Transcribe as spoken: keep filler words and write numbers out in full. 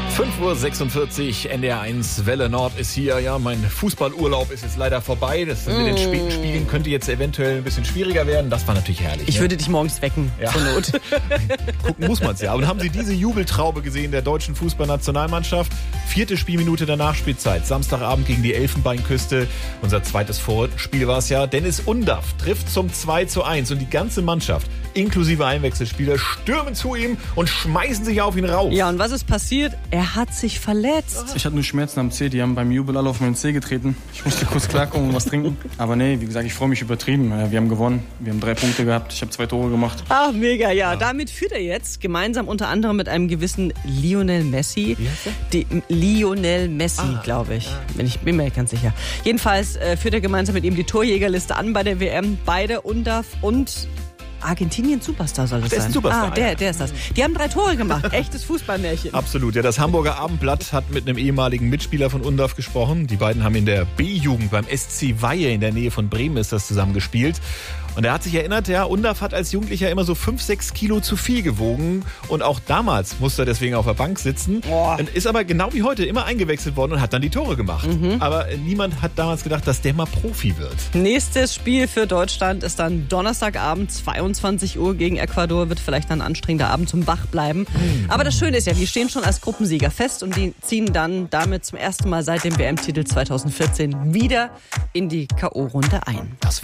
fünf Uhr sechsundvierzig, N D R eins, Welle Nord ist hier. Ja, mein Fußballurlaub ist jetzt leider vorbei. Das mit den späten Spielen könnte jetzt eventuell ein bisschen schwieriger werden. Das war natürlich herrlich. Ich ne? würde dich morgens wecken, ja. zur Not. Gucken muss man es ja. Und haben Sie diese Jubeltraube gesehen der deutschen Fußballnationalmannschaft? Vierte Spielminute der Nachspielzeit. Samstagabend gegen die Elfenbeinküste. Unser zweites Vorspiel war es ja. Dennis Undaff trifft zum zwei zu eins. Und die ganze Mannschaft, inklusive Einwechselspieler, stürmen zu ihm und schmeißen sich auf ihn rauf. Ja, und was ist passiert? Er hat sich verletzt. Ich hatte nur Schmerzen am Zeh, die haben beim Jubel alle auf meinen Zeh getreten. Ich musste kurz klarkommen und was trinken. Aber nee, wie gesagt, ich freue mich übertrieben. Wir haben gewonnen, wir haben drei Punkte gehabt, ich habe zwei Tore gemacht. Ach, mega, ja. ja. Damit führt er jetzt gemeinsam unter anderem mit einem gewissen Lionel Messi. Wie heißt der? Die, Lionel Messi, ah, glaube ich. Ah. Bin ich bin mir nicht ganz sicher. Jedenfalls äh, führt er gemeinsam mit ihm die Torjägerliste an bei der W M. Beide, Undaff und Argentinien-Superstar soll das der sein. ist ein Superstar, ah, der, ja. der ist das. Die haben drei Tore gemacht. Echtes Fußballmärchen. Absolut, ja. Das Hamburger Abendblatt hat mit einem ehemaligen Mitspieler von Undaff gesprochen. Die beiden haben in der B-Jugend beim S C Weihe in der Nähe von Bremen ist das zusammen gespielt. Und er hat sich erinnert, ja, Undaff hat als Jugendlicher immer so fünf, sechs Kilo zu viel gewogen. Und auch damals musste er deswegen auf der Bank sitzen. Oh. Und ist aber genau wie heute immer eingewechselt worden und hat dann die Tore gemacht. Mhm. Aber niemand hat damals gedacht, dass der mal Profi wird. Nächstes Spiel für Deutschland ist dann Donnerstagabend, zweiundzwanzig Uhr gegen Ecuador. Wird vielleicht ein anstrengender Abend zum Wachbleiben. Mhm. Aber das Schöne ist ja, die stehen schon als Gruppensieger fest und die ziehen dann damit zum ersten Mal seit dem W M-Titel zweitausendvierzehn wieder in die K O-Runde ein. Das